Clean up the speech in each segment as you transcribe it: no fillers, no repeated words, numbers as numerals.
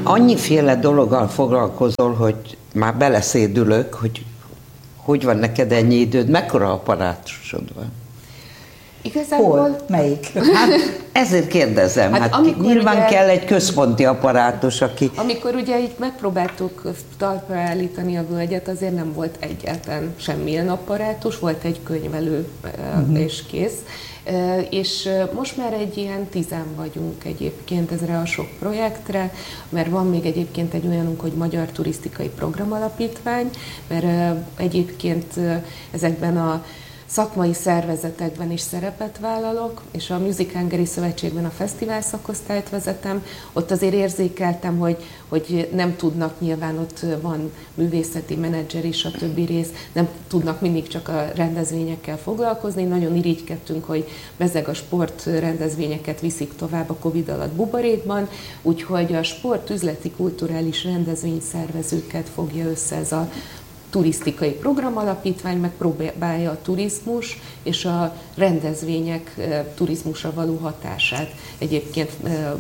annyiféle dologgal foglalkozol, hogy már beleszédülök, hogy van neked ennyi időd, mekkora apparátusod van? Igazából... Hol? Melyik? Hát ezért kérdezem, hát nyilván ugye, kell egy központi apparátus, aki... Amikor ugye így megpróbáltuk talpra állítani a völgyet, azért nem volt egyáltalán semmilyen apparátus, volt egy könyvelő és kész. És most már egy ilyen 10 vagyunk egyébként ezre a sok projektre, mert van még egyébként egy olyanunk, hogy Magyar Turisztikai Programalapítvány, mert egyébként ezekben a szakmai szervezetekben is szerepet vállalok, és a Music Hungary Szövetségben a fesztivál szakosztályt vezetem. Ott azért érzékeltem, hogy nem tudnak, nyilván ott van művészeti menedzser is, a többi rész, nem tudnak mindig csak a rendezvényekkel foglalkozni. Nagyon irigykedtünk, hogy bezeg a sportrendezvényeket viszik tovább a Covid alatt buborékban, úgyhogy a sport, üzleti, kulturális rendezvényszervezőket fogja össze ez a turisztikai programalapítvány, megpróbálja a turizmus és a rendezvények turizmusra való hatását egyébként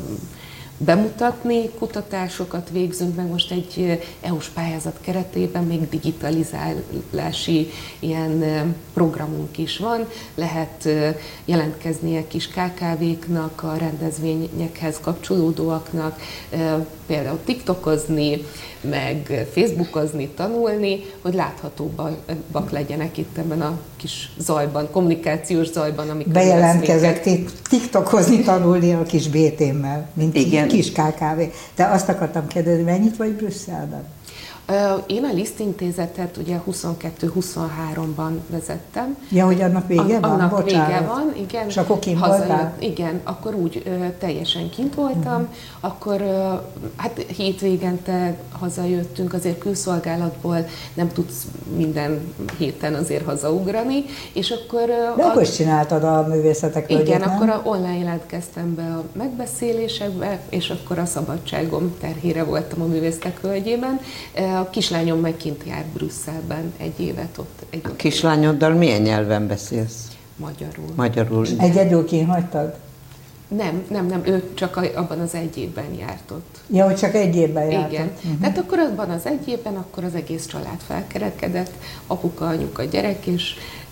bemutatni, kutatásokat végzünk, meg most egy EU-s pályázat keretében még digitalizálási ilyen programunk is van. Lehet jelentkeznie kis KKV-knak, a rendezvényekhez kapcsolódóaknak, például TikTokozni, meg Facebookozni, tanulni, hogy láthatóbbak legyenek itt ebben a kis zajban, kommunikációs zajban, amikor bejelentkezek TikTokozni, tanulni a kis BT-mmel, mint igen. Kis KKV. De azt akartam kérdezni, mennyit vagy Brüsszelben? Én a Liszt Intézetet ugye 22-23-ban vezettem. Ja, hogy annak vége van? Annak Bocsánat. vége van, igen. És akkor kint voltál? Igen, akkor úgy teljesen kint voltam, akkor hát hétvégente hazajöttünk, azért külszolgálatból nem tudsz minden héten azért hazaugrani, és akkor... De akkor is csináltad a művészetek völgyét, igen, nem? akkor online jelentkeztem be a megbeszélésekbe, és akkor a szabadságom terhére voltam a művészetek völgyében. A kislányom meg kint járt Brüsszelben egy évet ott. A kislányoddal milyen nyelven beszélsz? Magyarul. Magyarul. Egyedül kint hagytad? Nem, ő csak abban az egy évben járt ott. Ja, hogy csak egy évben járt. Igen. Tehát akkor abban az egy évben akkor az egész család felkerekedett, apuka, anyuka, gyerek, és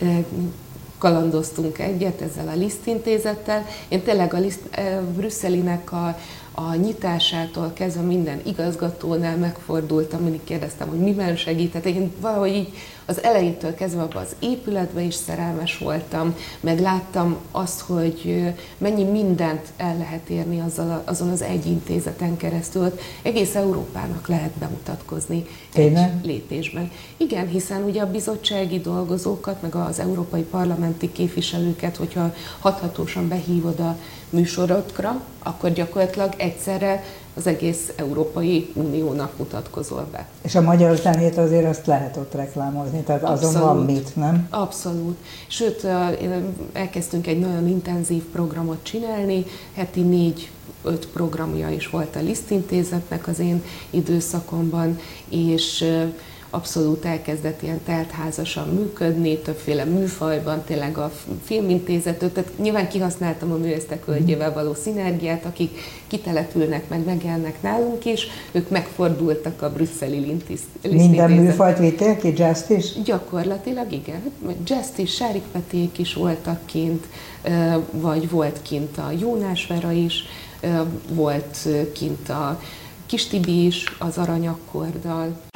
kalandoztunk egyet ezzel a Liszt Intézettel. Én tényleg a brüsszelinek a nyitásától kezdve minden igazgatónál megfordultam, mindig kérdeztem, hogy miben segített. Én valahogy így az elejétől kezdve abban az épületben is szerelmes voltam, meg láttam azt, hogy mennyi mindent el lehet érni azon az egy intézeten keresztül. Egész Európának lehet bemutatkozni egy lépésben. Igen, hiszen ugye a bizottsági dolgozókat, meg az európai parlamenti képviselőket, hogyha hathatósan behívod a műsorodra, akkor gyakorlatilag egyszerre az egész Európai Uniónak mutatkozol be. És a magyar zenét azért azt lehet ott reklámozni, tehát azon van mit, nem? Abszolút. Sőt, elkezdtünk egy nagyon intenzív programot csinálni, heti 4-5 programja is volt a Liszt Intézetnek az én időszakomban, és abszolút elkezdett ilyen teltházasan működni, többféle műfajban, tényleg a filmintézetet, tehát nyilván kihasználtam a művészek völgyével való szinergiát, akik kitelepülnek, meg megjelennek nálunk is, ők megfordultak a brüsszeli Liszt Minden műfajt vittél ki, jazzt is? Gyakorlatilag igen. Jazzt is, Sárik Peték is voltak kint, vagy volt kint a Jónás Vera is, volt kint a Kis Tibi is az Aranyakkorddal.